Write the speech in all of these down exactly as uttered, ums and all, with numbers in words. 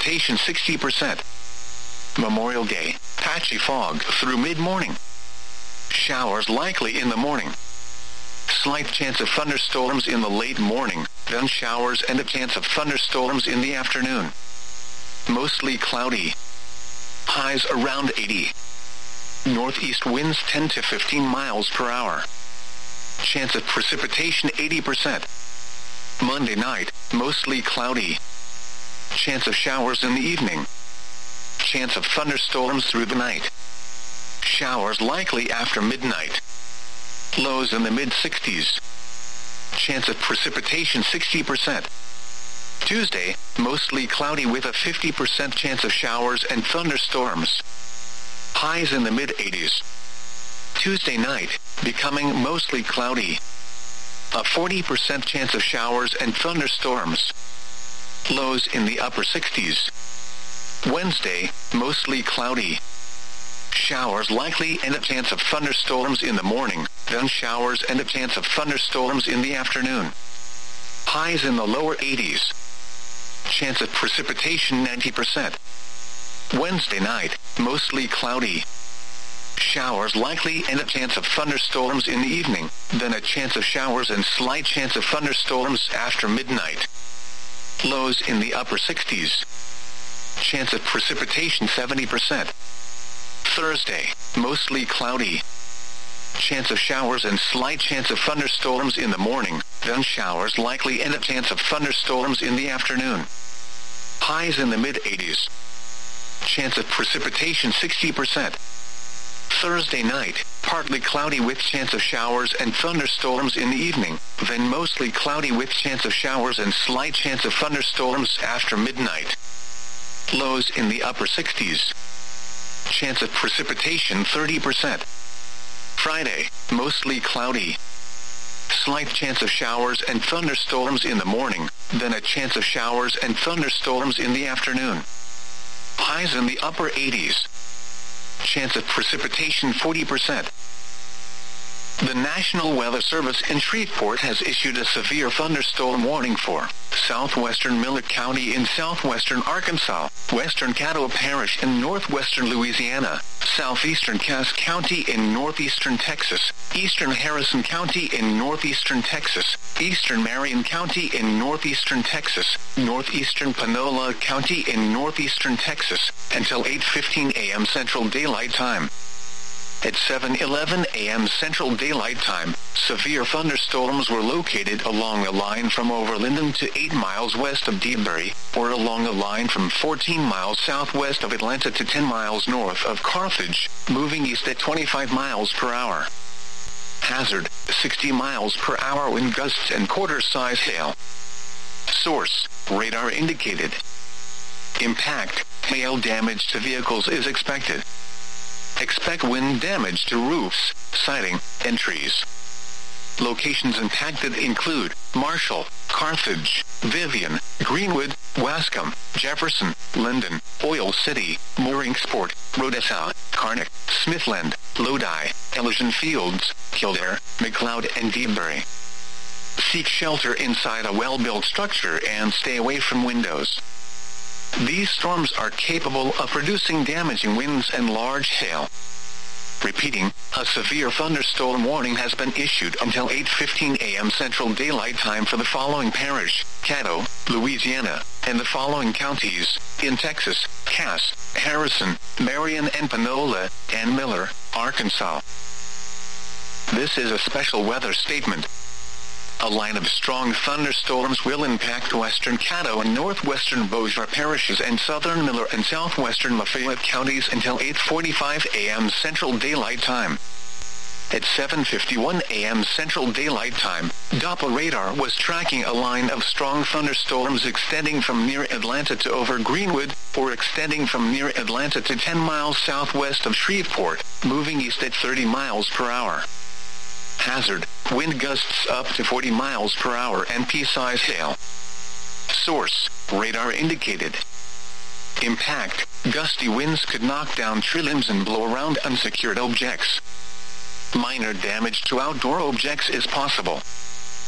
precipitation sixty percent. Memorial Day, patchy fog through mid-morning. Showers likely in the morning. Slight chance of thunderstorms in the late morning, then showers and a chance of thunderstorms in the afternoon. Mostly cloudy. Highs around eighty. Northeast winds ten to fifteen miles per hour. Chance of precipitation eighty percent. Monday night, mostly cloudy. Chance of showers in the evening. Chance of thunderstorms through the night. Showers likely after midnight. Lows in the mid-sixties. Chance of precipitation sixty percent. Tuesday, mostly cloudy with a fifty percent chance of showers and thunderstorms. Highs in the mid-eighties. Tuesday night, becoming mostly cloudy. A forty percent chance of showers and thunderstorms. Lows in the upper sixties. Wednesday, mostly cloudy. Showers likely and a chance of thunderstorms in the morning, then showers and a chance of thunderstorms in the afternoon. Highs in the lower eighties. Chance of precipitation ninety percent. Wednesday night, mostly cloudy. Showers likely and a chance of thunderstorms in the evening, then a chance of showers and slight chance of thunderstorms after midnight. Lows in the upper sixties. Chance of precipitation seventy percent. Thursday, mostly cloudy. Chance of showers and slight chance of thunderstorms in the morning, then showers likely and a chance of thunderstorms in the afternoon. Highs in the mid-eighties. Chance of precipitation sixty percent. Thursday night, partly cloudy with chance of showers and thunderstorms in the evening, then mostly cloudy with chance of showers and slight chance of thunderstorms after midnight. Lows in the upper sixties. Chance of precipitation thirty percent. Friday, mostly cloudy. Slight chance of showers and thunderstorms in the morning, then a chance of showers and thunderstorms in the afternoon. Highs in the upper eighties. Chance of precipitation forty percent. The National Weather Service in Shreveport has issued a severe thunderstorm warning for southwestern Miller County in southwestern Arkansas, western Caddo Parish in northwestern Louisiana, southeastern Cass County in northeastern Texas, eastern Harrison County in northeastern Texas, eastern Marion County in northeastern Texas, northeastern Panola County in northeastern Texas, until eight fifteen a m Central Daylight Time. At seven eleven a m Central Daylight Time, severe thunderstorms were located along a line from Overlinden to eight miles west of Deadbury, or along a line from fourteen miles southwest of Atlanta to ten miles north of Carthage, moving east at twenty-five miles per hour. Hazard, sixty miles per hour wind gusts and quarter-size hail. Source, radar indicated. Impact, hail damage to vehicles is expected. Expect wind damage to roofs, siding, and trees. Locations impacted include Marshall, Carthage, Vivian, Greenwood, Wascom, Jefferson, Linden, Oil City, Mooringsport, Rhodessa, Karnak, Smithland, Lodi, Elysian Fields, Kildare, McLeod, and Deadbury. Seek shelter inside a well-built structure and stay away from windows. These storms are capable of producing damaging winds and large hail. Repeating, a severe thunderstorm warning has been issued until eight fifteen a m Central Daylight Time for the following parish, Caddo, Louisiana, and the following counties, in Texas, Cass, Harrison, Marion and Panola, and Miller, Arkansas. This is a special weather statement. A line of strong thunderstorms will impact western Caddo and northwestern Bossier parishes and southern Miller and southwestern Lafayette counties until eight forty-five a m Central Daylight Time. At seven fifty-one a m Central Daylight Time, Doppler radar was tracking a line of strong thunderstorms extending from near Atlanta to over Greenwood, or extending from near Atlanta to ten miles southwest of Shreveport, moving east at thirty miles per hour. Hazard, wind gusts up to forty miles per hour and pea-size hail. Source, radar indicated. Impact, gusty winds could knock down tree limbs and blow around unsecured objects. Minor damage to outdoor objects is possible.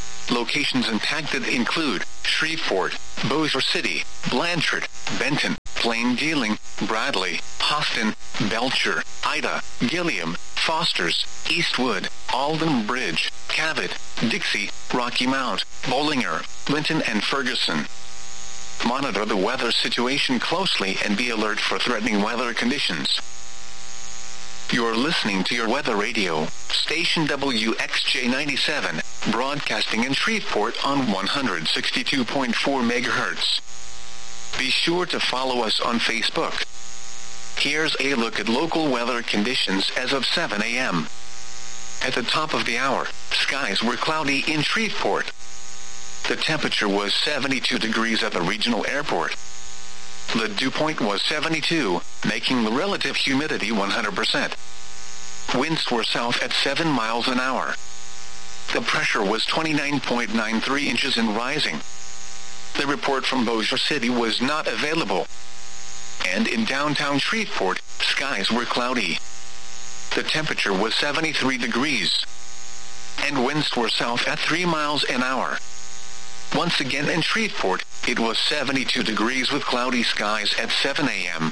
Locations impacted include Shreveport, Bossier City, Blanchard, Benton, Plain-Dealing, Bradley, Austin, Belcher, Ida, Gilliam, Fosters, Eastwood, Alden Bridge, Cabot, Dixie, Rocky Mount, Bollinger, Linton and Ferguson. Monitor the weather situation closely and be alert for threatening weather conditions. You're listening to your weather radio, station W X J ninety-seven, broadcasting in Shreveport on one hundred sixty-two point four megahertz. Be sure to follow us on Facebook. Here's a look at local weather conditions as of seven a.m. At the top of the hour, skies were cloudy in Shreveport. The temperature was seventy-two degrees at the regional airport. The dew point was seventy-two, making the relative humidity one hundred percent. Winds were south at seven miles an hour. The pressure was twenty-nine point nine three inches and rising. The report from Bossier City was not available. And in downtown Shreveport, skies were cloudy. The temperature was seventy-three degrees. And winds were south at three miles an hour. Once again in Shreveport, it was seventy-two degrees with cloudy skies at seven a.m.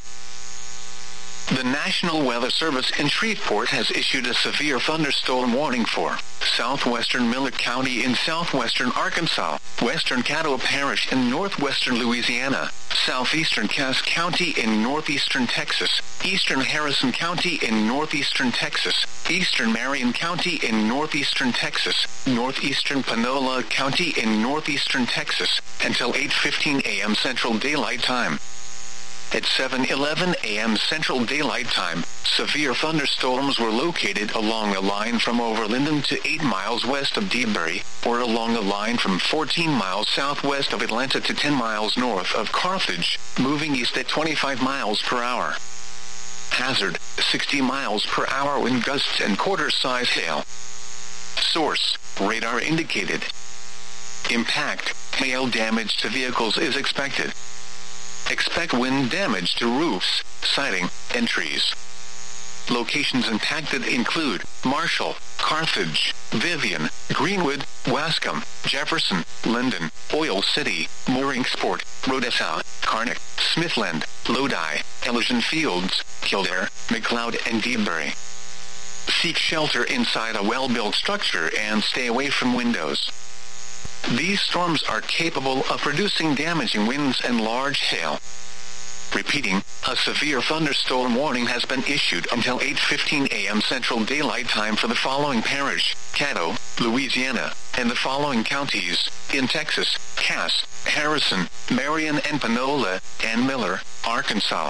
The National Weather Service in Shreveport has issued a severe thunderstorm warning for southwestern Miller County in southwestern Arkansas, western Caddo Parish in northwestern Louisiana, southeastern Cass County in northeastern Texas, eastern Harrison County in northeastern Texas, eastern Marion County in northeastern Texas, northeastern Panola County in northeastern Texas, until eight fifteen a.m. Central Daylight Time. At seven eleven a.m. Central Daylight Time, severe thunderstorms were located along a line from Overlinden to eight miles west of DeBary, or along a line from fourteen miles southwest of Atlanta to ten miles north of Carthage, moving east at twenty-five miles per hour. Hazard, sixty miles per hour wind gusts and quarter-size hail. Source, radar indicated. Impact, hail damage to vehicles is expected. Expect wind damage to roofs, siding, and trees. Locations impacted include Marshall, Carthage, Vivian, Greenwood, Wascom, Jefferson, Linden, Oil City, Mooringsport, Rhodessa, Karnak, Smithland, Lodi, Elysian Fields, Kildare, McLeod, and DeBary. Seek shelter inside a well-built structure and stay away from windows. These storms are capable of producing damaging winds and large hail. Repeating, a severe thunderstorm warning has been issued until eight fifteen a.m. Central Daylight Time for the following parish, Caddo, Louisiana, and the following counties, in Texas, Cass, Harrison, Marion and Panola, and Miller, Arkansas.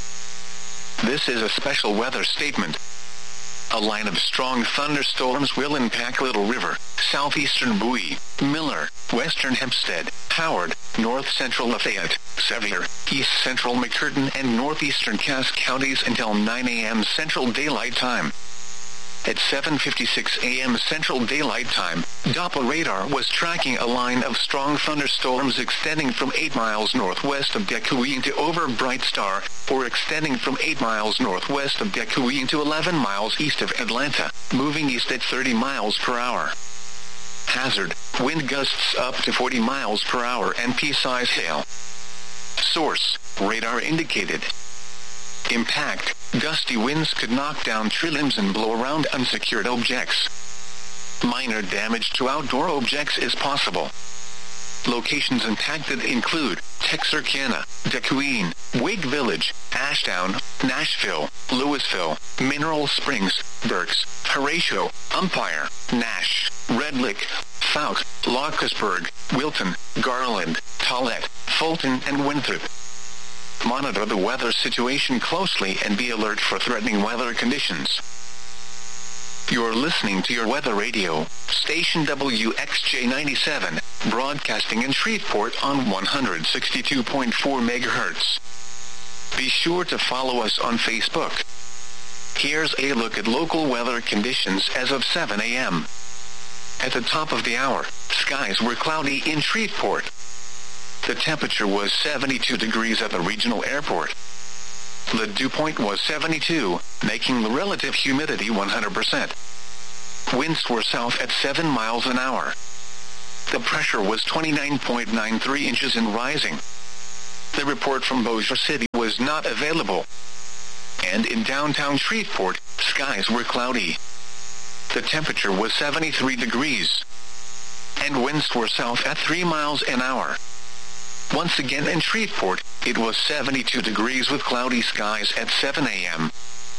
This is a special weather statement. A line of strong thunderstorms will impact Little River, southeastern Bowie, Miller, western Hempstead, Howard, north-central Lafayette, Sevier, east-central McCurtain and northeastern Cass counties until nine a.m. Central Daylight Time. At seven fifty-six a.m. Central Daylight Time, Doppler radar was tracking a line of strong thunderstorms extending from eight miles northwest of Dequeen to over Bright Star, or extending from eight miles northwest of Dequeen to eleven miles east of Atlanta, moving east at thirty miles per hour. Hazard, wind gusts up to forty miles per hour and pea-size hail. Source, radar indicated. Impact, gusty winds could knock down tree limbs and blow around unsecured objects. Minor damage to outdoor objects is possible. Locations impacted include Texarkana, Dequeen, Wake Village, Ashdown, Nashville, Louisville, Mineral Springs, Berks, Horatio, Umpire, Nash, Red Lick, Fouke, Lockersburg, Wilton, Garland, Tollett, Fulton, and Winthrop. Monitor the weather situation closely and be alert for threatening weather conditions. You're listening to your weather radio, station W X J ninety-seven, broadcasting in Shreveport on one hundred sixty-two point four megahertz. Be sure to follow us on Facebook. Here's a look at local weather conditions as of seven a.m. At the top of the hour, skies were cloudy in Shreveport. The temperature was seventy-two degrees at the regional airport. The dew point was seventy-two, making the relative humidity one hundred percent. Winds were south at seven miles an hour. The pressure was twenty-nine point nine three inches and rising. The report from Bossier City was was not available. And in downtown Shreveport, skies were cloudy. The temperature was seventy-three degrees. And winds were south at three miles an hour. Once again in Shreveport, it was seventy-two degrees with cloudy skies at seven a m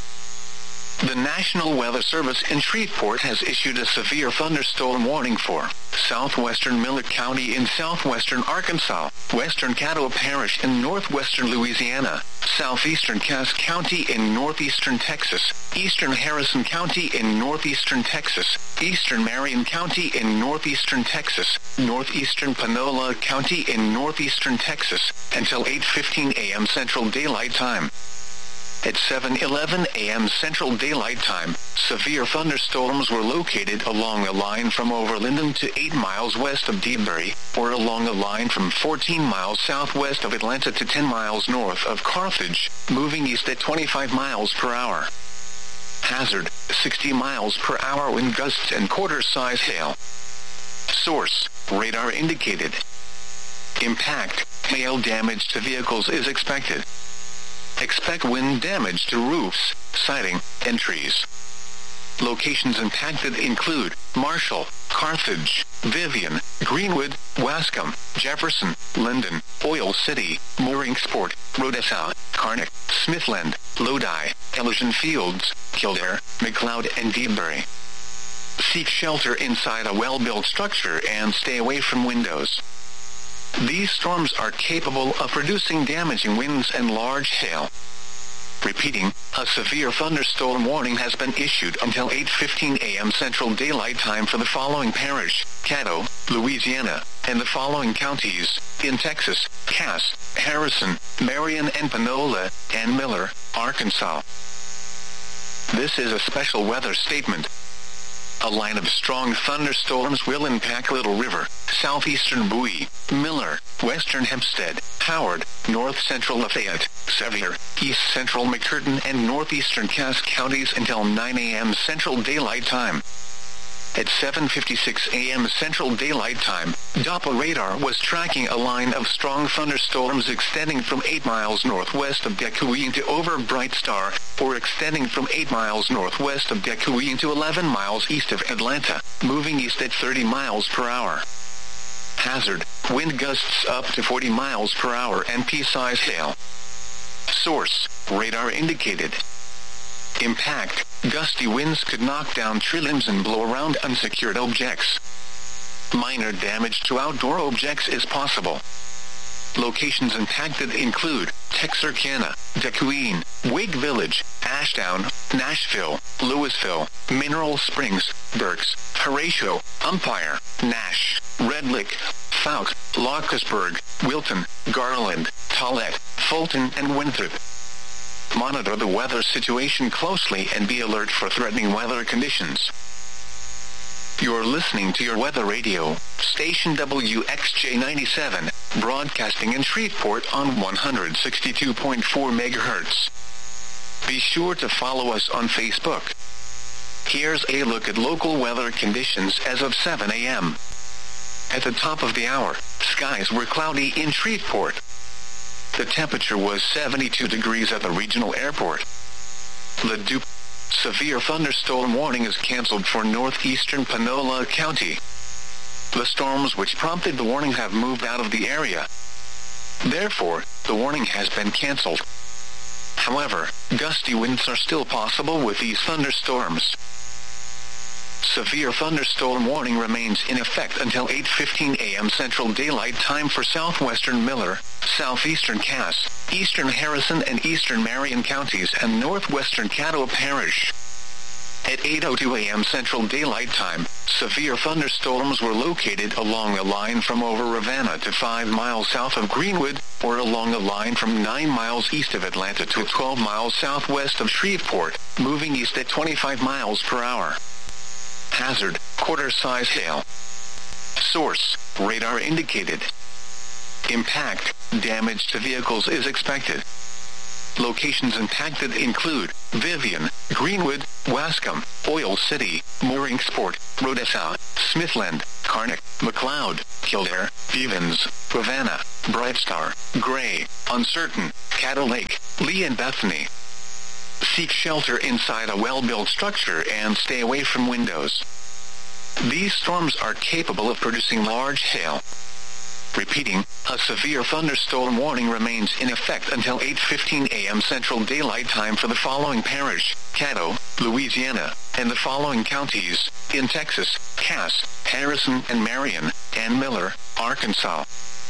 The National Weather Service in Shreveport has issued a severe thunderstorm warning for southwestern Miller County in southwestern Arkansas, western Caddo Parish in northwestern Louisiana, southeastern Cass County in northeastern Texas, eastern Harrison County in northeastern Texas, eastern Marion County in northeastern Texas, northeastern Panola County in northeastern Texas, until eight fifteen a m Central Daylight Time. At seven eleven a m Central Daylight Time, severe thunderstorms were located along a line from Overlinden to eight miles west of Deadbury, or along a line from fourteen miles southwest of Atlanta to ten miles north of Carthage, moving east at twenty-five miles per hour. Hazard, sixty miles per hour wind gusts and quarter-size hail. Source, radar indicated. Impact, hail damage to vehicles is expected. Expect wind damage to roofs, siding, and trees. Locations impacted include Marshall, Carthage, Vivian, Greenwood, Wascom, Jefferson, Linden, Oil City, Mooringsport, Rhodessa, Karnak, Smithland, Lodi, Elysian Fields, Kildare, McLeod, and Deadbury. Seek shelter inside a well-built structure and stay away from windows. These storms are capable of producing damaging winds and large hail. Repeating, a severe thunderstorm warning has been issued until eight fifteen a m Central Daylight Time for the following parish, Caddo, Louisiana, and the following counties, in Texas, Cass, Harrison, Marion and Panola, and Miller, Arkansas. This is a special weather statement. A line of strong thunderstorms will impact Little River, southeastern Bowie, Miller, western Hempstead, Howard, north-central Lafayette, Sevier, east-central McCurtain and northeastern Cass counties until nine a m Central Daylight Time. At seven fifty-six a m Central Daylight Time, Doppler radar was tracking a line of strong thunderstorms extending from eight miles northwest of Dequeen to over Bright Star, or extending from eight miles northwest of Dequeen to eleven miles east of Atlanta, moving east at thirty miles per hour. Hazard, wind gusts up to forty miles per hour and pea-size hail. Source, radar indicated. Impact, gusty winds could knock down tree limbs and blow around unsecured objects. Minor damage to outdoor objects is possible. Locations impacted include Texarkana, Dequeen, Wake Village, Ashdown, Nashville, Louisville, Mineral Springs, Berks, Horatio, Umpire, Nash, Red Lick, Fouke, Lockersburg, Wilton, Garland, Tollette, Fulton, and Winthrop. Monitor the weather situation closely and be alert for threatening weather conditions. You're listening to your weather radio, station W X J ninety-seven, broadcasting in Shreveport on one hundred sixty-two point four megahertz. Be sure to follow us on Facebook. Here's a look at local weather conditions as of seven a m At the top of the hour, skies were cloudy in Shreveport. The temperature was seventy-two degrees at the regional airport. Leduc. Severe thunderstorm warning is canceled for northeastern Panola County. The storms which prompted the warning have moved out of the area. Therefore, the warning has been canceled. However, gusty winds are still possible with these thunderstorms. Severe thunderstorm warning remains in effect until eight fifteen a m Central Daylight Time for southwestern Miller, southeastern Cass, eastern Harrison and eastern Marion counties and northwestern Caddo Parish. At eight oh two a m Central Daylight Time, severe thunderstorms were located along a line from over Ravenna to five miles south of Greenwood, or along a line from nine miles east of Atlanta to twelve miles southwest of Shreveport, moving east at twenty-five miles per hour. Hazard, quarter-size hail. Source, radar indicated. Impact, damage to vehicles is expected. Locations impacted include Vivian, Greenwood, Wascombe, Oil City, Mooringsport, Rhodesia, Smithland, Carnock, McLeod, Kildare, Bevans, Ravenna, Brightstar, Grey, Uncertain, Cattle Lake, Lee and Bethany. Seek shelter inside a well-built structure and stay away from windows. These storms are capable of producing large hail. Repeating, a severe thunderstorm warning remains in effect until eight fifteen a m Central Daylight Time for the following parish, Caddo, Louisiana, and the following counties, in Texas, Cass, Harrison and Marion, and Miller, Arkansas.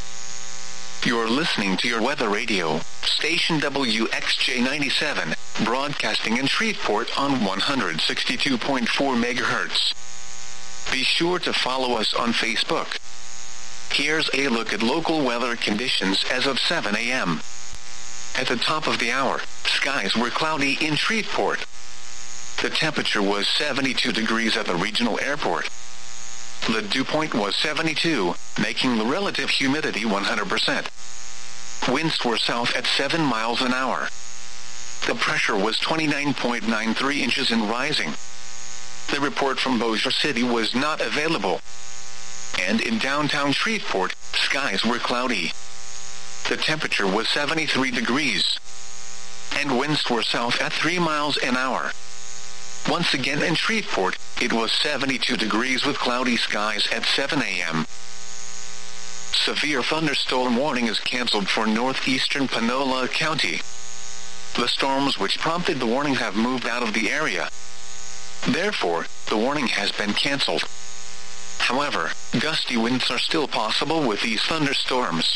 You're listening to your weather radio, station W X J ninety-seven, broadcasting in Shreveport on one hundred sixty-two point four megahertz. Be sure to follow us on Facebook. Here's a look at local weather conditions as of seven a m At the top of the hour, skies were cloudy in Shreveport. The temperature was seventy-two degrees at the regional airport. The dew point was seventy-two, making the relative humidity one hundred percent. Winds were south at seven miles an hour. The pressure was twenty-nine point nine three inches and rising. The report from Bossier City was not available. And in downtown Shreveport, skies were cloudy. The temperature was seventy-three degrees. And winds were south at three miles an hour. Once again in Shreveport, it was seventy-two degrees with cloudy skies at seven a m Severe thunderstorm warning is canceled for northeastern Panola County. The storms which prompted the warning have moved out of the area. Therefore, the warning has been canceled. However, gusty winds are still possible with these thunderstorms.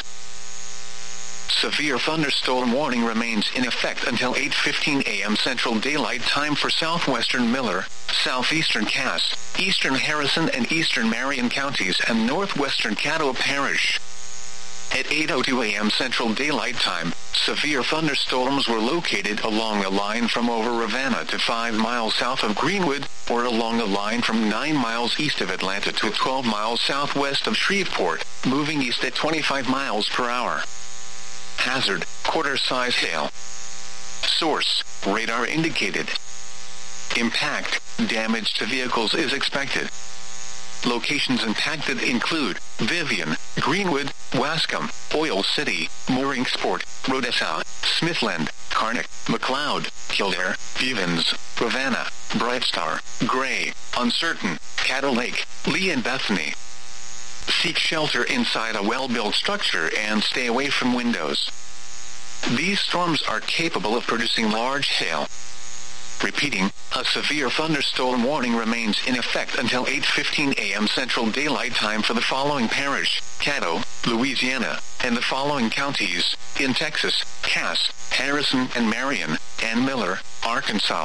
Severe thunderstorm warning remains in effect until eight fifteen a m Central Daylight Time for southwestern Miller, southeastern Cass, eastern Harrison and eastern Marion counties and northwestern Caddo Parish. At eight oh two a m Central Daylight Time, severe thunderstorms were located along a line from over Ravenna to five miles south of Greenwood, or along a line from nine miles east of Atlanta to twelve miles southwest of Shreveport, moving east at twenty-five miles per hour. Hazard, quarter-size hail. Source, radar indicated. Impact, damage to vehicles is expected. Locations impacted include Vivian, Greenwood, Wascombe, Oil City, Mooringsport, Rhodesia, Smithland, Carnock, McLeod, Kildare, Bevans, Ravenna, Brightstar, Grey, Uncertain, Cattle Lake, Lee and Bethany. Seek shelter inside a well-built structure and stay away from windows. These storms are capable of producing large hail. Repeating, a severe thunderstorm warning remains in effect until eight fifteen a m Central Daylight Time for the following parish, Caddo, Louisiana, and the following counties, in Texas, Cass, Harrison and Marion, and Miller, Arkansas.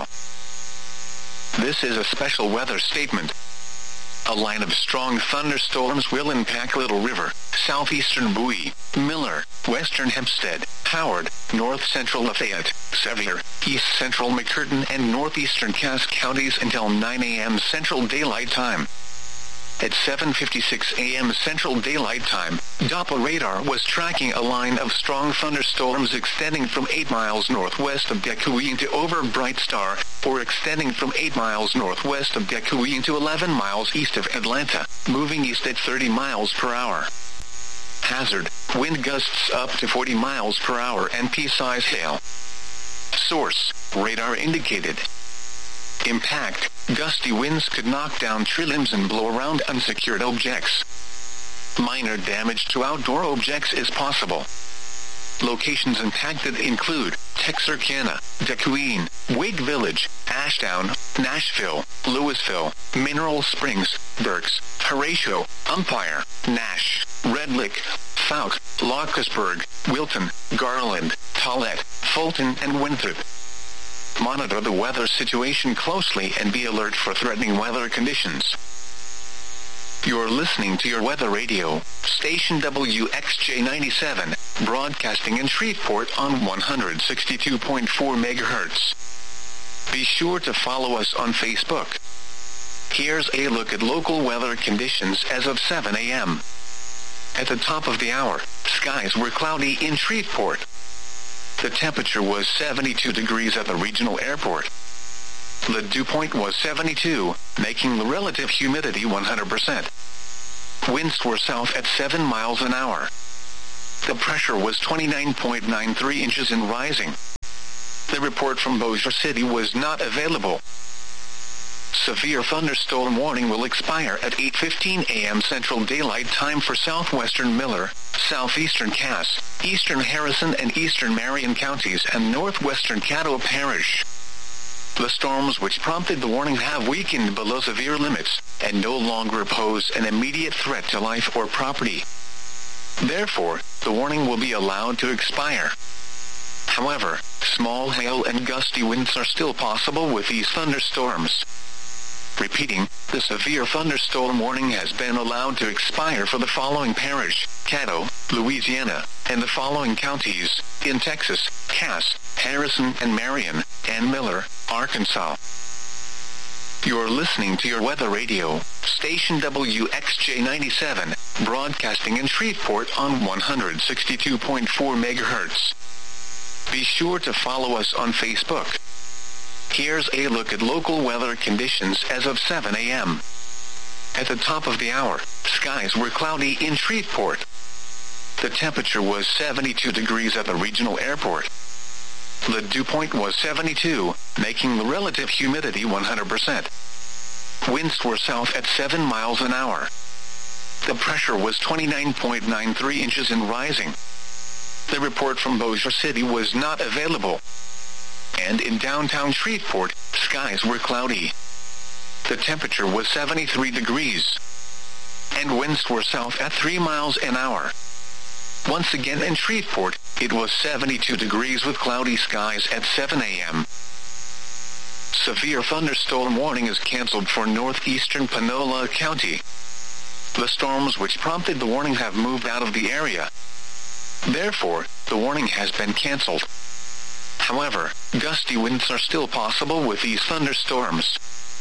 This is a special weather statement. A line of strong thunderstorms will impact Little River, southeastern Bowie, Miller, western Hempstead, Howard, north-central Lafayette, Sevier, east-central McCurtain and northeastern Cass counties until nine a m Central Daylight Time. At seven fifty-six a m Central Daylight Time, Doppler radar was tracking a line of strong thunderstorms extending from eight miles northwest of Dequeen to over Brightstar, or extending from eight miles northwest of Dequeen to eleven miles east of Atlanta, moving east at thirty miles per hour. Hazard, wind gusts up to forty miles per hour and pea-size hail. Source, radar indicated. Impact, gusty winds could knock down tree limbs and blow around unsecured objects. Minor damage to outdoor objects is possible. Locations impacted include Texarkana, Dequeen, Wake Village, Ashdown, Nashville, Louisville, Mineral Springs, Berks, Horatio, Umpire, Nash, Red Lick, Fouke, Lockersburg, Wilton, Garland, Tollette, Fulton and Winthrop. Monitor the weather situation closely and be alert for threatening weather conditions. You're listening to your weather radio, station W X J ninety-seven, broadcasting in Shreveport on one hundred sixty-two point four megahertz. Be sure to follow us on Facebook. Here's a look at local weather conditions as of seven a m At the top of the hour, skies were cloudy in Shreveport. The temperature was seventy-two degrees at the regional airport. The dew point was seventy-two, making the relative humidity one hundred percent. Winds were south at seven miles an hour. The pressure was twenty-nine point nine three inches and rising. The report from Bossier City was not available. Severe thunderstorm warning will expire at eight fifteen a m Central Daylight Time for southwestern Miller, southeastern Cass, eastern Harrison and eastern Marion counties and northwestern Caddo Parish. The storms which prompted the warning have weakened below severe limits and no longer pose an immediate threat to life or property. Therefore, the warning will be allowed to expire. However, small hail and gusty winds are still possible with these thunderstorms. Repeating, the severe thunderstorm warning has been allowed to expire for the following parish, Caddo, Louisiana, and the following counties, in Texas, Cass, Harrison and Marion, and Miller, Arkansas. You're listening to your weather radio, station W X J ninety-seven, broadcasting in Shreveport on one hundred sixty-two point four megahertz. Be sure to follow us on Facebook. Here's a look at local weather conditions as of seven a m At the top of the hour, skies were cloudy in Shreveport. The temperature was seventy-two degrees at the regional airport. The dew point was seventy-two, making the relative humidity one hundred percent. Winds were south at seven miles an hour. The pressure was twenty-nine point nine three inches and rising. The report from Bossier City was not available. And in downtown Shreveport, skies were cloudy. The temperature was seventy-three degrees. And winds were south at three miles an hour. Once again in Shreveport, it was seventy-two degrees with cloudy skies at seven a m Severe thunderstorm warning is canceled for northeastern Panola County. The storms which prompted the warning have moved out of the area. Therefore, the warning has been canceled. However, gusty winds are still possible with these thunderstorms.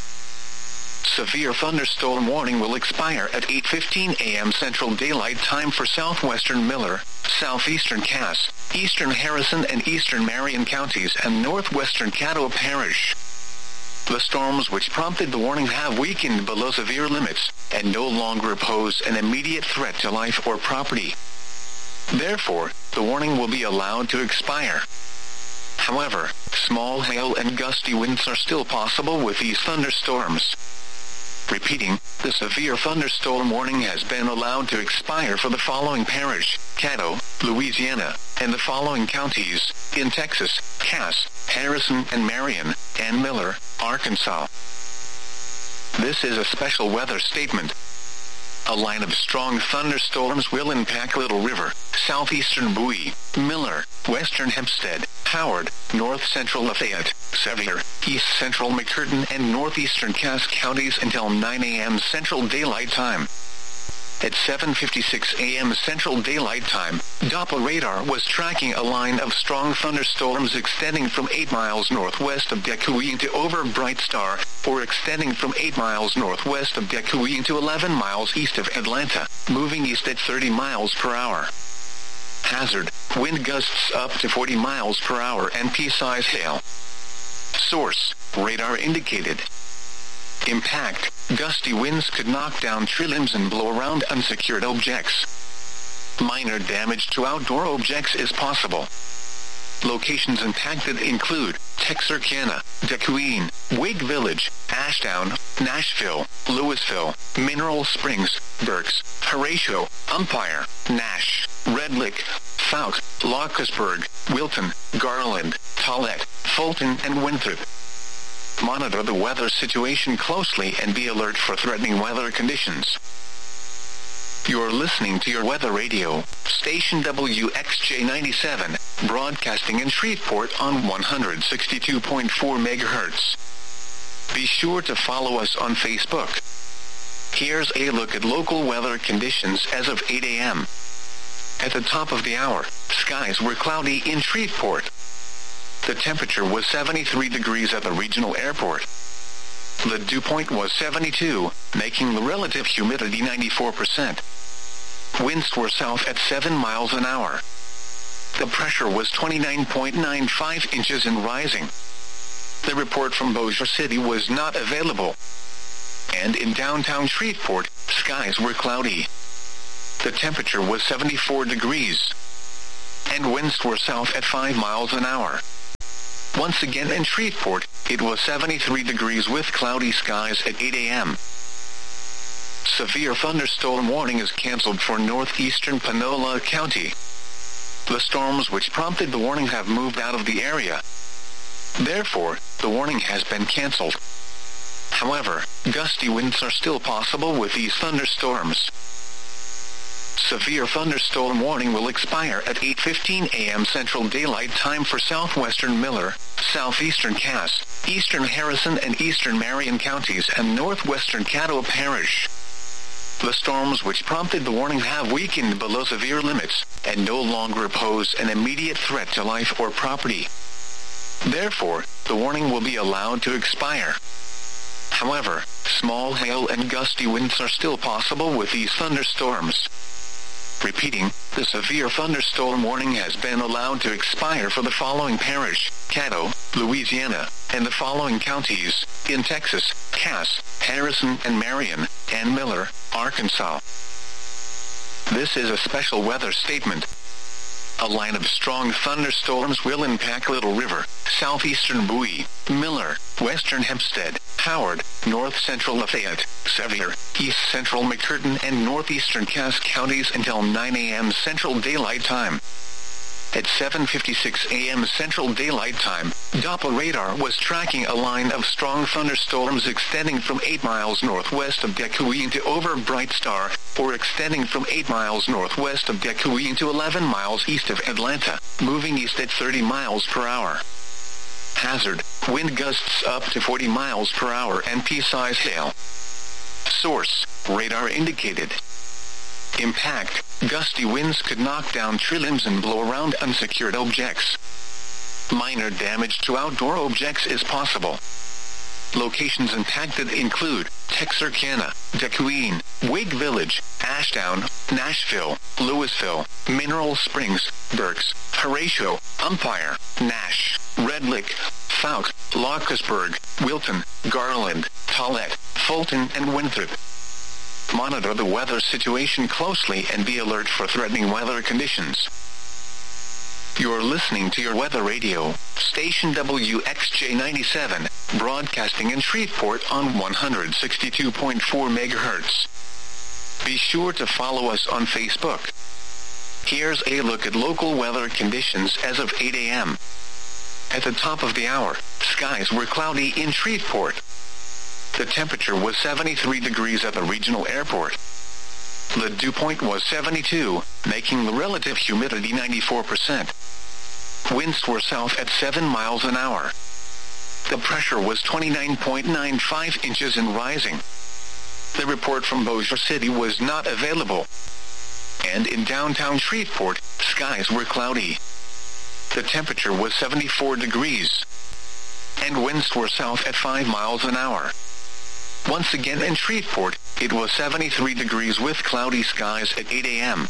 Severe thunderstorm warning will expire at eight fifteen a m Central Daylight Time for southwestern Miller, southeastern Cass, eastern Harrison and eastern Marion counties and northwestern Caddo Parish. The storms which prompted the warning have weakened below severe limits and no longer pose an immediate threat to life or property. Therefore, the warning will be allowed to expire. However, small hail and gusty winds are still possible with these thunderstorms. Repeating, the severe thunderstorm warning has been allowed to expire for the following parish, Caddo, Louisiana, and the following counties, in Texas, Cass, Harrison and Marion, and Miller, Arkansas. This is a special weather statement. A line of strong thunderstorms will impact Little River, southeastern Bowie, Miller, western Hempstead, Howard, north-central Lafayette, Sevier, east-central McCurtain and northeastern Cass counties until nine a m Central Daylight Time. At seven fifty-six a m Central Daylight Time, Doppler radar was tracking a line of strong thunderstorms extending from eight miles northwest of Dequeen to over Bright Star, or extending from eight miles northwest of Dequeen to eleven miles east of Atlanta, moving east at thirty miles per hour. Hazard, wind gusts up to forty miles per hour and pea-size hail. Source, radar indicated. Impact, gusty winds could knock down tree limbs and blow around unsecured objects. Minor damage to outdoor objects is possible. Locations impacted include Texarkana, Dequeen, Wake Village, Ashdown, Nashville, Louisville, Mineral Springs, Berks, Horatio, Umpire, Nash, Red Lick, Fouke, Lockersburg, Wilton, Garland, Tollett, Fulton and Winthrop. Monitor the weather situation closely and be alert for threatening weather conditions. You're listening to your weather radio, station W X J ninety-seven, broadcasting in Shreveport on one hundred sixty-two point four megahertz. Be sure to follow us on Facebook. Here's a look at local weather conditions as of eight a m At the top of the hour, skies were cloudy in Shreveport. The temperature was seventy-three degrees at the regional airport. The dew point was seventy-two, making the relative humidity ninety-four percent. Winds were south at seven miles an hour. The pressure was twenty-nine point nine five inches and rising. The report from Bossier City was not available. And in downtown Shreveport, skies were cloudy. The temperature was seventy-four degrees. And winds were south at five miles an hour. Once again in Shreveport, it was seventy-three degrees with cloudy skies at eight a m Severe thunderstorm warning is canceled for northeastern Panola County. The storms which prompted the warning have moved out of the area. Therefore, the warning has been canceled. However, gusty winds are still possible with these thunderstorms. Severe thunderstorm warning will expire at eight fifteen a m Central Daylight Time for southwestern Miller, southeastern Cass, eastern Harrison and eastern Marion counties and northwestern Caddo Parish. The storms which prompted the warning have weakened below severe limits, and no longer pose an immediate threat to life or property. Therefore, the warning will be allowed to expire. However, small hail and gusty winds are still possible with these thunderstorms. Repeating, the severe thunderstorm warning has been allowed to expire for the following parish, Caddo, Louisiana, and the following counties, in Texas, Cass, Harrison and Marion, and Miller, Arkansas. This is a special weather statement. A line of strong thunderstorms will impact Little River, southeastern Bowie, Miller, western Hempstead, Howard, north-central Lafayette, Sevier, east-central McCurtain and northeastern Cass counties until nine a m Central Daylight Time. At seven fifty-six a m Central Daylight Time, Doppler radar was tracking a line of strong thunderstorms extending from eight miles northwest of Dequeen to over Bright Star, or extending from eight miles northwest of Dequeen to eleven miles east of Atlanta, moving east at thirty miles per hour. Hazard, wind gusts up to forty miles per hour and pea-size hail. Source, radar indicated. Impact, gusty winds could knock down tree limbs and blow around unsecured objects. Minor damage to outdoor objects is possible. Locations impacted include Texarkana, Dequeen, Wake Village, Ashdown, Nashville, Louisville, Mineral Springs, Berks, Horatio, Umpire, Nash, Red Lick, Fouke, Lockersburg, Wilton, Garland, Tollette, Fulton and Winthrop. Monitor the weather situation closely and be alert for threatening weather conditions. You're listening to your weather radio, station W X J ninety-seven, broadcasting in Shreveport on one hundred sixty-two point four megahertz. Be sure to follow us on Facebook. Here's a look at local weather conditions as of eight a m At the top of the hour, skies were cloudy in Shreveport. The temperature was seventy-three degrees at the regional airport. The dew point was seventy-two, making the relative humidity ninety-four percent. Winds were south at seven miles an hour. The pressure was twenty-nine point nine five inches and rising. The report from Bossier City was not available. And in downtown Shreveport, skies were cloudy. The temperature was seventy-four degrees. And winds were south at five miles an hour. Once again in Shreveport, it was seventy-three degrees with cloudy skies at eight a m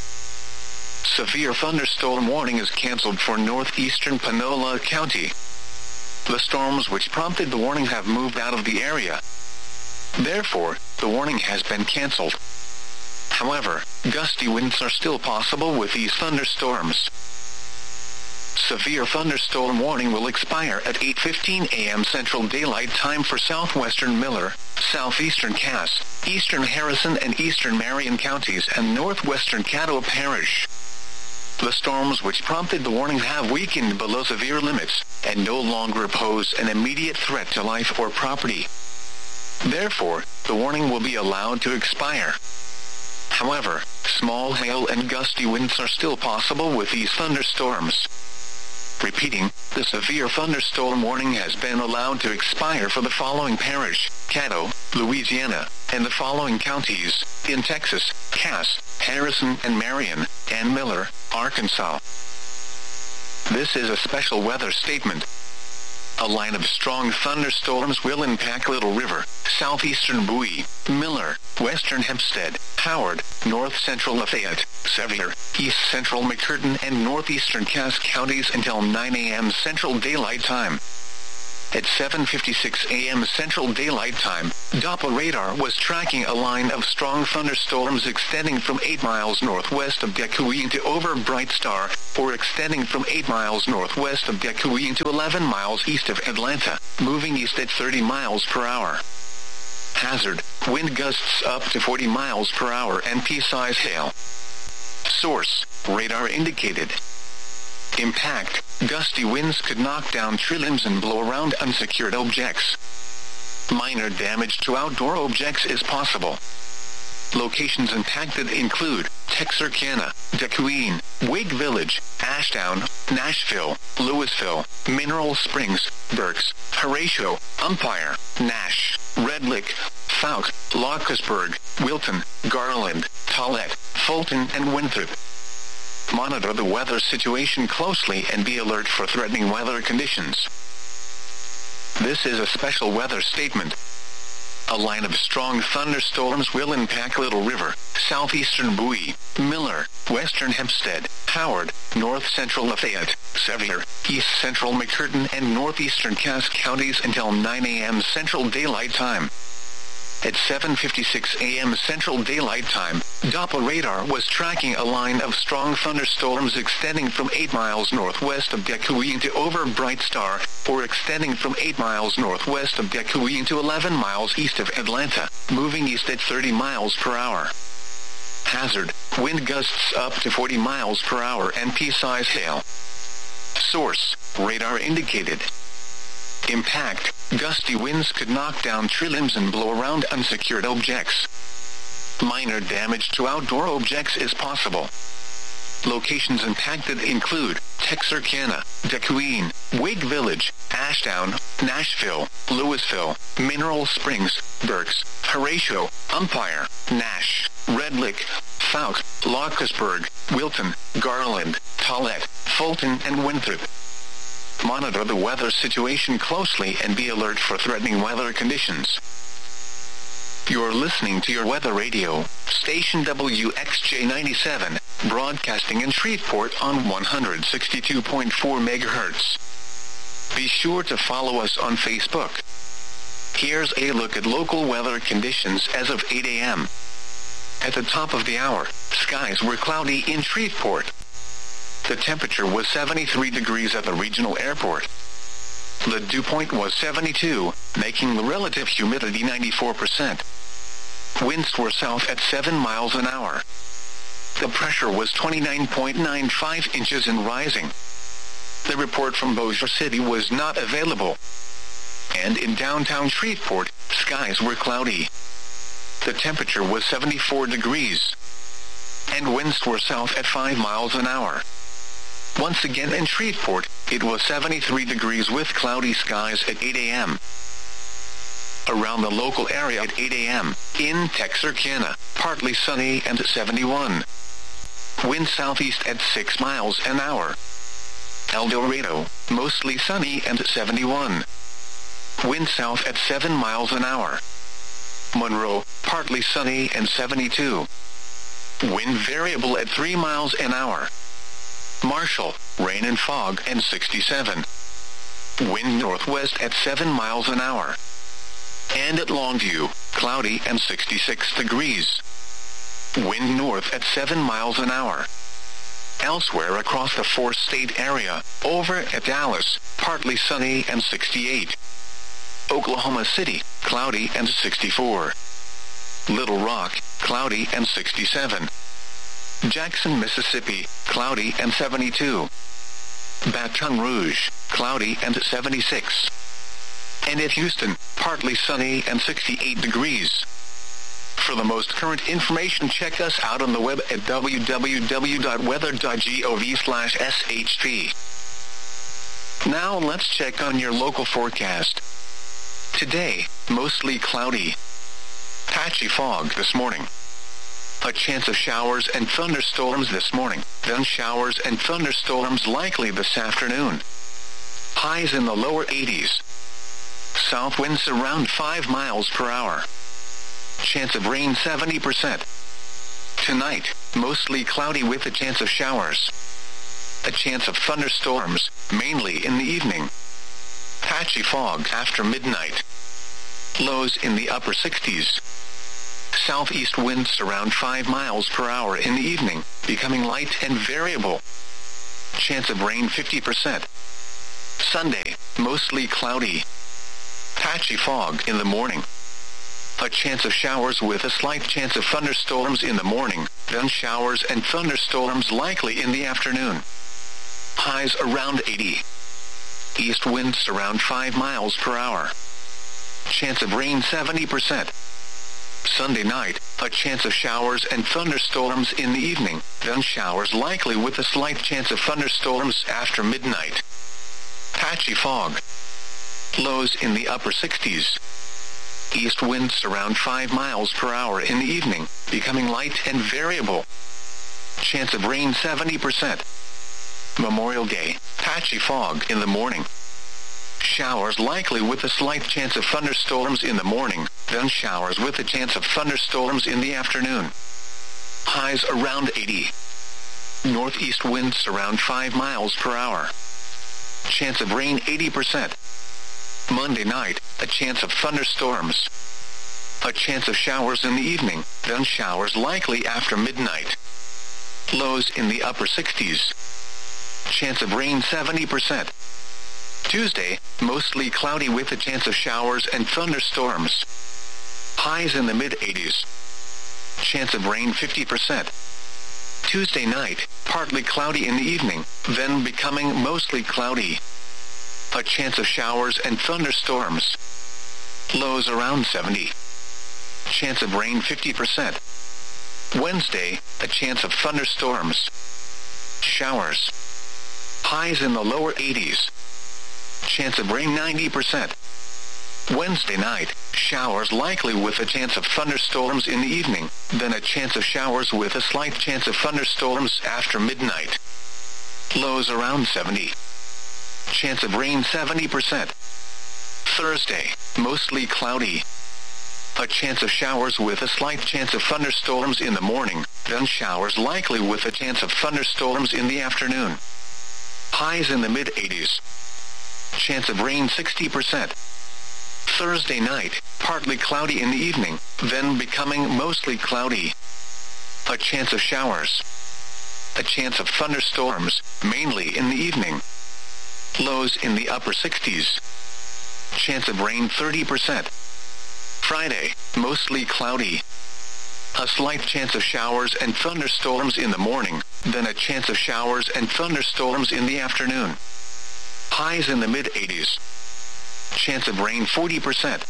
Severe thunderstorm warning is canceled for northeastern Panola County. The storms which prompted the warning have moved out of the area. Therefore, the warning has been canceled. However, gusty winds are still possible with these thunderstorms. Severe thunderstorm warning will expire at eight fifteen a m Central Daylight Time for southwestern Miller, southeastern Cass, eastern Harrison and eastern Marion counties and northwestern Caddo Parish. The storms which prompted the warning have weakened below severe limits, and no longer pose an immediate threat to life or property. Therefore, the warning will be allowed to expire. However, small hail and gusty winds are still possible with these thunderstorms. Repeating, the severe thunderstorm warning has been allowed to expire for the following parish, Caddo, Louisiana, and the following counties, in Texas, Cass, Harrison and Marion, and Miller, Arkansas. This is a special weather statement. A line of strong thunderstorms will impact Little River, southeastern Bowie, Miller, western Hempstead, Howard, north-central Lafayette, Sevier, east-central McCurtain and northeastern Cass counties until nine a m Central Daylight Time. At seven fifty-six a m Central Daylight Time, Doppler radar was tracking a line of strong thunderstorms extending from eight miles northwest of Dequeen to over Bright Star, or extending from eight miles northwest of Dequeen to eleven miles east of Atlanta, moving east at thirty miles per hour. Hazard, wind gusts up to forty miles per hour and pea-size hail. Source, radar indicated. Impact, gusty winds could knock down tree limbs and blow around unsecured objects. Minor damage to outdoor objects is possible. Locations impacted include Texarkana, Dequeen, Wake Village, Ashdown, Nashville, Louisville, Mineral Springs, Berks, Horatio, Umpire, Nash, Red Lick, Fouke, Lockersburg, Wilton, Garland, Tollett, Fulton and Winthrop. Monitor the weather situation closely and be alert for threatening weather conditions. This is a special weather statement. A line of strong thunderstorms will impact Little River, southeastern Bowie, Miller, western Hempstead, Howard, north-central Lafayette, Sevier, east-central McCurtain and northeastern Cass counties until nine a m Central Daylight Time. At seven fifty-six a m Central Daylight Time, Doppler radar was tracking a line of strong thunderstorms extending from eight miles northwest of Dequeen to over Bright Star, or extending from eight miles northwest of Dequeen to eleven miles east of Atlanta, moving east at thirty miles per hour. Hazard, wind gusts up to forty miles per hour and pea-size hail. Source, radar indicated. Impact, gusty winds could knock down tree limbs and blow around unsecured objects. Minor damage to outdoor objects is possible. Locations impacted include Texarkana, Dequeen, Wake Village, Ashdown, Nashville, Louisville, Mineral Springs, Berks, Horatio, Umpire, Nash, Red Lick, Fouke, Lockersburg, Wilton, Garland, Tollett, Fulton and Winthrop. Monitor the weather situation closely and be alert for threatening weather conditions. You're listening to your weather radio, station W X J ninety-seven, broadcasting in Shreveport on one hundred sixty-two point four megahertz. Be sure to follow us on Facebook. Here's a look at local weather conditions as of eight a m At the top of the hour, skies were cloudy in Shreveport. The temperature was seventy-three degrees at the regional airport. The dew point was seventy-two, making the relative humidity ninety-four percent. Winds were south at seven miles an hour. The pressure was twenty-nine point nine five inches and rising. The report from Bossier City was not available. And in downtown Shreveport, skies were cloudy. The temperature was seventy-four degrees. And winds were south at five miles an hour. Once again in Shreveport, it was seventy-three degrees with cloudy skies at eight a m Around the local area at eight a m, in Texarkana, partly sunny and seventy-one. Wind southeast at six miles an hour. El Dorado, mostly sunny and seventy-one. Wind south at seven miles an hour. Monroe, partly sunny and seventy-two. Wind variable at three miles an hour. Marshall, rain and fog and sixty-seven. Wind northwest at seven miles an hour. And at Longview, cloudy and sixty-six degrees. Wind north at seven miles an hour. Elsewhere across the four-state area, over at Dallas, partly sunny and sixty-eight. Oklahoma City, cloudy and sixty-four. Little Rock, cloudy and sixty-seven. Jackson, Mississippi, cloudy and seventy-two. Baton Rouge, cloudy and seventy-six. And at Houston, partly sunny and sixty-eight degrees. For the most current information, check us out on the web at w w w dot weather dot gov slash s h p. Now let's check on your local forecast. Today, mostly cloudy. Patchy fog this morning. A chance of showers and thunderstorms this morning, then showers and thunderstorms likely this afternoon. highs in the lower eighties. South winds around five miles per hour. Chance of rain seventy percent. Tonight, mostly cloudy with a chance of showers. A chance of thunderstorms, mainly in the evening. Patchy fog after midnight. Lows in the upper sixties. Southeast winds around five miles per hour in the evening, becoming light and variable. Chance of rain fifty percent. Sunday, mostly cloudy. Patchy fog in the morning. A chance of showers with a slight chance of thunderstorms in the morning, then showers and thunderstorms likely in the afternoon. Highs around eighty. East winds around five miles per hour. Chance of rain seventy percent. Sunday night, a chance of showers and thunderstorms in the evening, then showers likely with a slight chance of thunderstorms after midnight. Patchy fog. Lows in the upper sixties. East winds around five miles per hour in the evening, becoming light and variable. Chance of rain seventy percent. Memorial Day, patchy fog in the morning. Showers likely with a slight chance of thunderstorms in the morning, then showers with a chance of thunderstorms in the afternoon. Highs around eighty. Northeast winds around five miles per hour. Chance of rain eighty percent. Monday night, a chance of thunderstorms. A chance of showers in the evening, then showers likely after midnight. Lows in the upper sixties. Chance of rain seventy percent. Tuesday, mostly cloudy with a chance of showers and thunderstorms. Highs in the mid-eighties. Chance of rain fifty percent. Tuesday night, partly cloudy in the evening, then becoming mostly cloudy. A chance of showers and thunderstorms. Lows around seventy. Chance of rain fifty percent. Wednesday, a chance of thunderstorms. Showers. Highs in the lower eighties. Chance of rain ninety percent. Wednesday night, showers likely with a chance of thunderstorms in the evening, then a chance of showers with a slight chance of thunderstorms after midnight. Lows around seventy. Chance of rain seventy percent. Thursday, mostly cloudy. A chance of showers with a slight chance of thunderstorms in the morning, then showers likely with a chance of thunderstorms in the afternoon. Highs in the mid-eighties. Chance of rain sixty percent. Thursday night, partly cloudy in the evening, then becoming mostly cloudy. A chance of showers. A chance of thunderstorms, mainly in the evening. Lows in the upper sixties. Chance of rain thirty percent. Friday, mostly cloudy. A slight chance of showers and thunderstorms in the morning, then a chance of showers and thunderstorms in the afternoon. Highs in the mid-eighties. Chance of rain forty percent.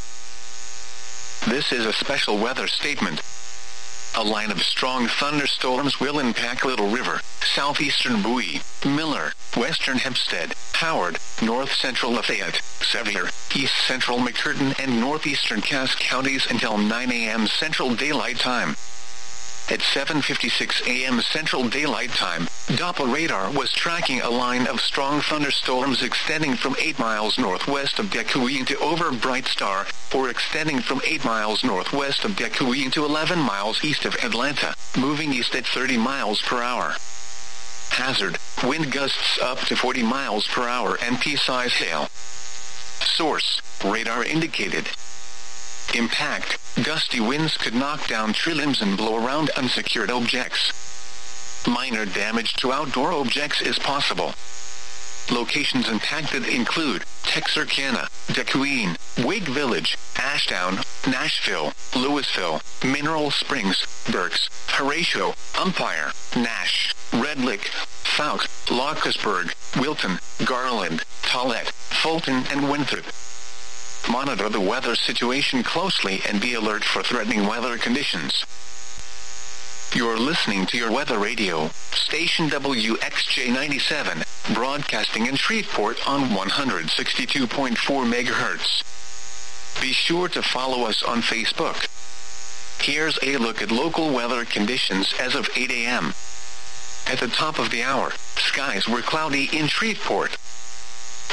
This is a special weather statement. A line of strong thunderstorms will impact Little River, southeastern Bowie, Miller, western Hempstead, Howard, north-central Lafayette, Sevier, east-central McCurtain and northeastern Cass counties until nine a m Central Daylight Time. At seven fifty-six a m Central Daylight Time, Doppler radar was tracking a line of strong thunderstorms extending from eight miles northwest of Dequeen to over Bright Star, or extending from eight miles northwest of Dequeen to eleven miles east of Atlanta, moving east at thirty miles per hour. Hazard, wind gusts up to forty miles per hour and pea-size hail. Source, radar indicated. Impact, gusty winds could knock down tree limbs and blow around unsecured objects. Minor damage to outdoor objects is possible. Locations impacted include Texarkana, Dequeen, Wake Village, Ashdown, Nashville, Louisville, Mineral Springs, Berks, Horatio, Umpire, Nash, Red Lick, Fouke, Lockersburg, Wilton, Garland, Tollette, Fulton and Winthrop. Monitor the weather situation closely and be alert for threatening weather conditions. You're listening to your weather radio, station W X J ninety-seven, broadcasting in Shreveport on one hundred sixty-two point four megahertz. Be sure to follow us on Facebook. Here's a look at local weather conditions as of eight a m At the top of the hour, skies were cloudy in Shreveport.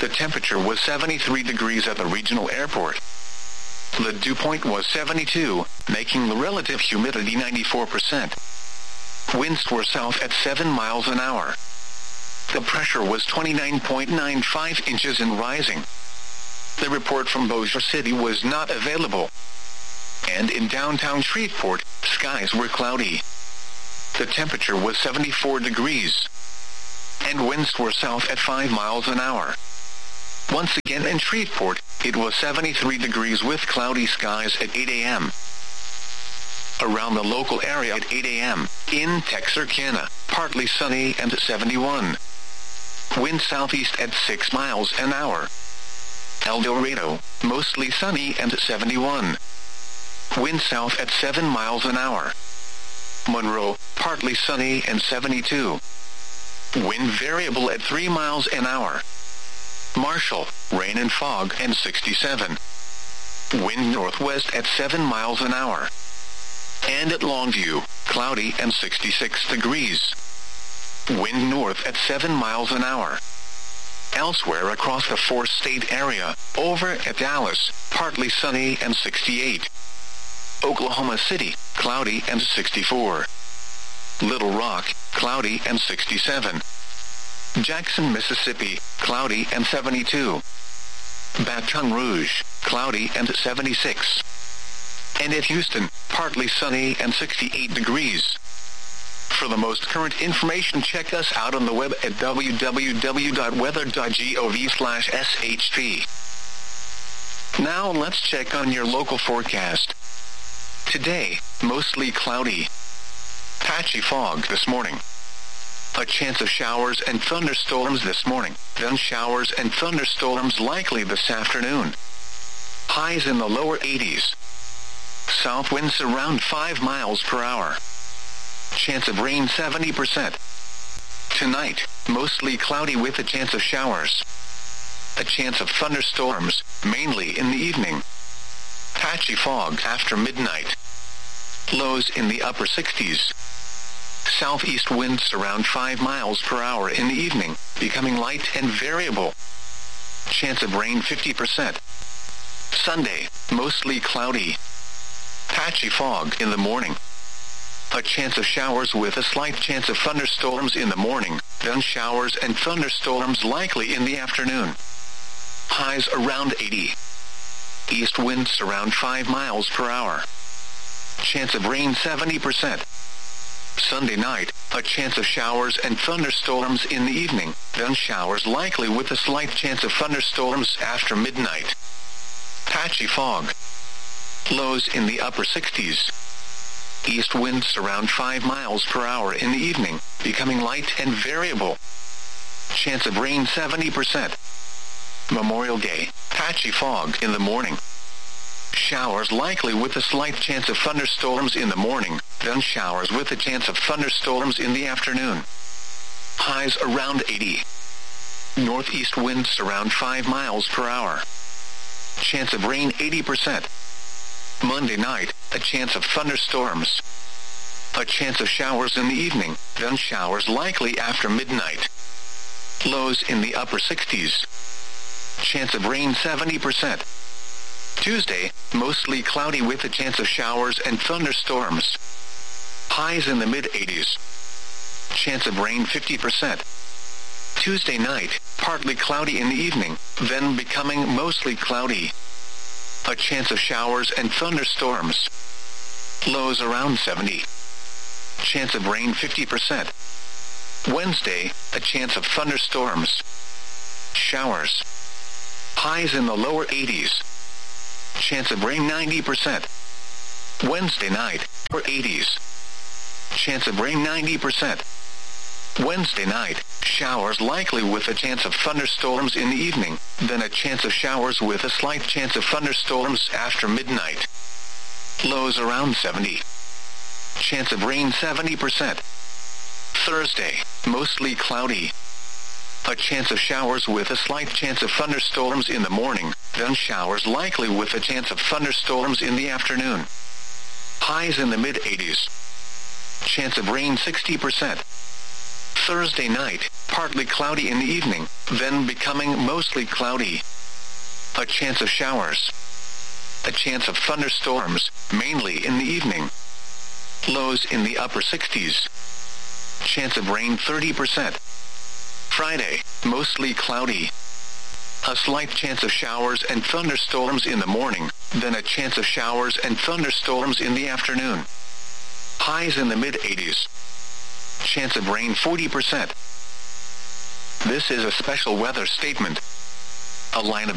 The temperature was seventy-three degrees at the regional airport. The dew point was seventy-two, making the relative humidity ninety-four percent. Winds were south at seven miles an hour. The pressure was twenty-nine point nine five inches and rising. The report from Bossier City was not available. And in downtown Shreveport, skies were cloudy. The temperature was seventy-four degrees. And winds were south at five miles an hour. Once again in Shreveport, it was seventy-three degrees with cloudy skies at eight a.m. Around the local area at eight a.m., in Texarkana, partly sunny and seventy-one. Wind southeast at six miles an hour. El Dorado, mostly sunny and seventy-one. Wind south at seven miles an hour. Monroe, partly sunny and seventy-two. Wind variable at three miles an hour. Marshall, rain and fog and sixty-seven. Wind northwest at seven miles an hour. And at Longview, cloudy and sixty-six degrees. Wind north at seven miles an hour. Elsewhere across the four-state area, over at Dallas, partly sunny and sixty-eight. Oklahoma City, cloudy and sixty-four. Little Rock, cloudy and sixty-seven. Jackson, Mississippi, cloudy and seventy-two. Baton Rouge, cloudy and seventy-six. And at Houston, partly sunny and sixty-eight degrees. For the most current information, check us out on the web at w w w dot weather dot gov slash s h p. Now let's check on your local forecast. Today, mostly cloudy. Patchy fog this morning. A chance of showers and thunderstorms this morning, then showers and thunderstorms likely this afternoon. Highs in the lower eighties. South winds around five miles per hour. Chance of rain seventy percent. Tonight, mostly cloudy with a chance of showers. A chance of thunderstorms, mainly in the evening. Patchy fog after midnight. Lows in the upper sixties. Southeast winds around five miles per hour in the evening, becoming light and variable. Chance of rain fifty percent. Sunday, mostly cloudy. Patchy fog in the morning. A chance of showers with a slight chance of thunderstorms in the morning, then showers and thunderstorms likely in the afternoon. Highs around eighty. East winds around five miles per hour. Chance of rain seventy percent. Sunday night, a chance of showers and thunderstorms in the evening, then showers likely with a slight chance of thunderstorms after midnight. Patchy fog. Lows in the upper sixties. East winds around five miles per hour in the evening, becoming light and variable. Chance of rain seventy percent. Memorial Day, patchy fog in the morning. Showers likely with a slight chance of thunderstorms in the morning, then showers with a chance of thunderstorms in the afternoon. Highs around eighty. Northeast winds around five miles per hour. Chance of rain eighty percent. Monday night, a chance of thunderstorms. A chance of showers in the evening, then showers likely after midnight. Lows in the upper sixties. Chance of rain seventy percent. Tuesday, mostly cloudy with a chance of showers and thunderstorms. Highs in the mid-eighties. Chance of rain fifty percent. Tuesday night, partly cloudy in the evening, then becoming mostly cloudy. A chance of showers and thunderstorms. Lows around seventy. Chance of rain fifty percent. Wednesday, a chance of thunderstorms. Showers. Highs in the lower eighties. Chance of rain ninety percent. Wednesday night, upper eighties. Chance of rain ninety percent. Wednesday night, showers likely with a chance of thunderstorms in the evening, then a chance of showers with a slight chance of thunderstorms after midnight. Lows around seventy. Chance of rain seventy percent. Thursday, mostly cloudy. A chance of showers with a slight chance of thunderstorms in the morning, then showers likely with a chance of thunderstorms in the afternoon. Highs in the mid-eighties. Chance of rain sixty percent. Thursday night, partly cloudy in the evening, then becoming mostly cloudy. A chance of showers. A chance of thunderstorms, mainly in the evening. Lows in the upper sixties. Chance of rain thirty percent. Friday, mostly cloudy. A slight chance of showers and thunderstorms in the morning, then a chance of showers and thunderstorms in the afternoon. Highs in the mid-eighties. Chance of rain forty percent. This is a special weather statement. A line of